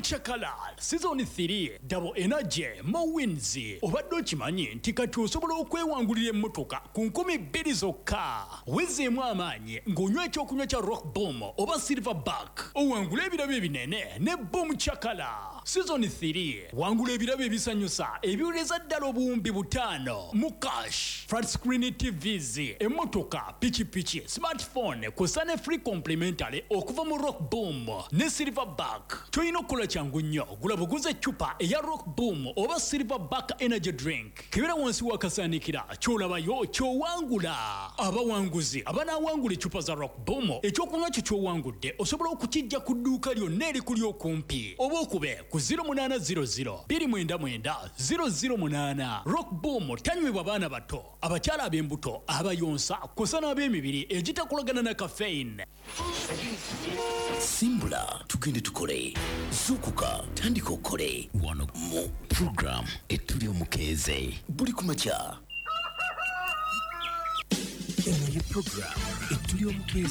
Chakala Season 3 Double Energy Mowins obadde okimanyi nti kati osobola okwewangulira emmotoka ku 2,000 zokka wezeemu amaanyi ng'onywa ekyokunywa kya Rock Boom oba Silverback owangula ebirabo ebinene ne Boom Chakala Season 3 wangula ebirabo ebisanyusa ebiwuleza ddala obuwumbi 5 mu cash flat screen TVs emmotoka pichipichi smartphone kusane free complimentary okuva mu Rock Boom ne Silverback toyina okukola kyangu nnyo gula buguze chupa eya Rock Boom oba Silverback energy drink kibera wansi wakasaanikira kyolabayo kyowangula abawanguzi abanawangula echupa za Rock Boom ekyokunywa kyo kyowangudde osobola okukijja ku dduuka lyonna erikuli okumpi oba okube ku 0800 299 Rock Boom tanywebwa baana bato abakyala ab'embuto abayonsa kusana ab'emibiri egitakolagana na caffeine Simbula tukende tukole zukuka tandika okole wano mu program etuli omukeze buli kumakya eno program etuli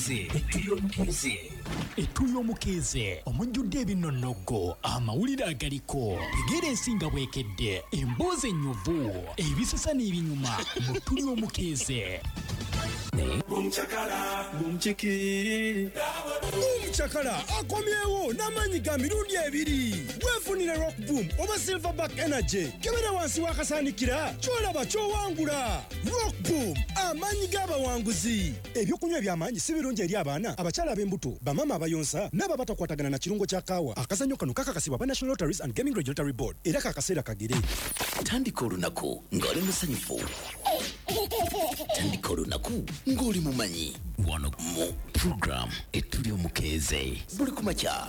omukeze omujjudde ebinnonogo amawulire agaliko egera ensinga bwekedde emboozi ennyuvu ebisasa n'ebinyuma mu tuli omukeze Chakala akomyewo n'amanyi ga mirundi 2 wefunire Rock Boom oba Silverback energy kebera wansi wakasaanikira kyolaba kyowangula Rock Boom amanyi g'abawanguzi ebyokunywa by'amaanyi si birungi eri abaana abakyala ab'embuto bamama abayonsa n'abo batakwatagana na kirungo kya kaawa akazannyo kano kakakasibwa ba National Lotteries and Gaming Regulatory Board era kakaseera kagere tandika olunaku ng'oli musanyufu tandika olunaku ng'oli mumanyi wano mu program etuli omukeze buli kumakya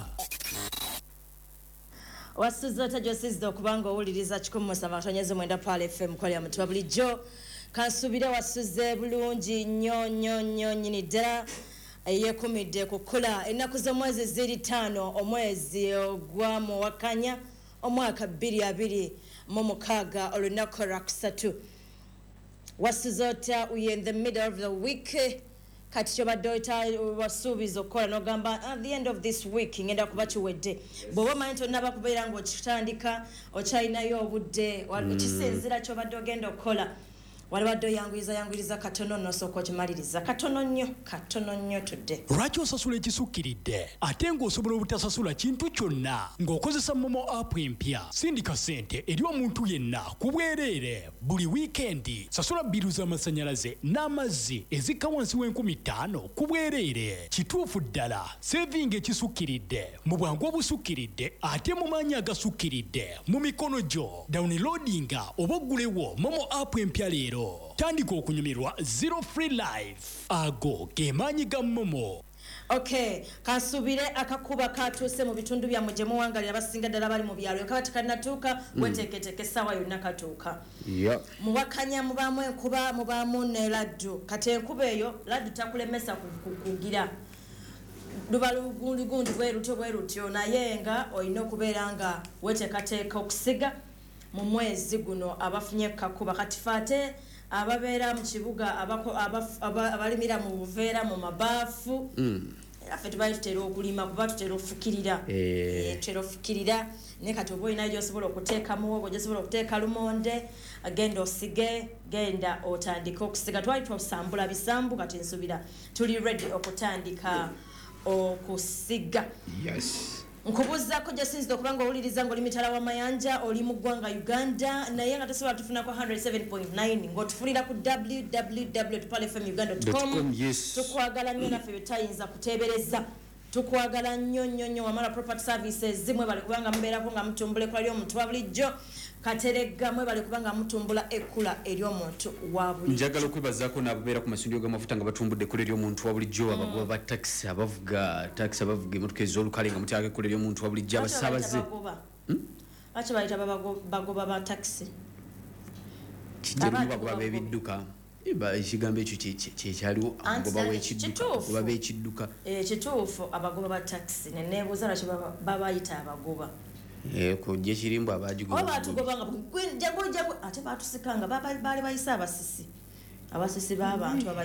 wasuzota josizdo kubanga owuliriza 107.9 Pal FM kolya mutwa bulijjo kansubire wasuze bulungi nnyo nyini ddala yekumidde kukula ennaku z'omwezi ziri 5 omwezi ogwa Muwakanya omwaka 2026 olunaku lwakusatu wasuzota we in the middle of the week kati kyobadde wasuubiza okukola n'ogamba at the end of this week ngenda kuba kiwedde bw'oba omanyi tonnaba kubeera ng'okitandika okyalinayo obudde kisinzira kyobadde ogenda okukola walibadde oyanguyiriza katono n'osooka okimaliriza katono nnyo tudde lwaki osasula ekisukkiridde ate ng'osobola obutasasula kintu kyonna ng'okozesa momo app empya sindika ssente eri omuntu yenna ku bwereere buli wiikendi sasula bbiru z'amasannyalaze n'amazzi ezikka wansi w'5,000 ku bwereere kituufu ddala sevinga ekisukkiridde mu bwangu obusukkiridde ate mu maanyi agasukkiridde mu mikono gyo downloadinga oba oggulewo momo app empya leero tandika okunyumirwa zero free life ago gemaanyi ga momo. Okay, kansubire akakuba katuuse mu bitundu bya muje muwangalira abasinga ddala bali mu byalo kabati kanatuuka weteeketeke sawa yonna katuuka Muwakanya mubaamu enkuba mubaamu ne laddu kati enkuba eyo laddu takulemesa kugira luba lugundi bwerutyo naye nga olina okubeera nga weteekateeka okusiga mu mwezi guno abafunye kakuba kati fate ababeera mu kibuga abalimira mu buveera mu mabaafu affe tubaye tutera okulima kuba tutera ofukirira ne kati oba olina gy'osobola okuteeka muwogo gy'osobola okuteeka lumonde genda osige genda otandika okusiga twali twasambula bisambu kati nsubira tuli ready okutandika okusiga nkubuzako Jacinth okubanga owuliriza ng'oli mitala w'amayanja oli mu ggwanga Uganda naye nga tosobola tufuna ku 107.9 ng'otufulira ku www.palfmuganda.com tukwagala nnyo naffe byetayinza kuteebereza tukwagala nnyo wamala property services zimwe bali kubanga mubeerako nga mutumbula ekula ly'omuntu wa bulijjo katerega mwe bali kubanga mutumbula ekula ery'omuntu wa bulijjo njagala okwebazaako n'ababeera ku masundiro g'amafuta nga batumbudde ekula ery'omuntu wa bulijjo abagoba ba taxi abavuga emmotoka ez'olukale nga mutyako ekula ery'omuntu wa bulijjo abasaabaze lwaki bayita bagoba ba taxi kijjamu bagoba b'ebidduka ekigambo ekyo kyekyaliwo abagoba b'ekidduka kituufu abagoba ba taxi neneebuuza lwaki babayita abagoba kujja ekirimbu abagigoba oba batugobanga jago ate batusikanga baali bayise abasisi b'abantu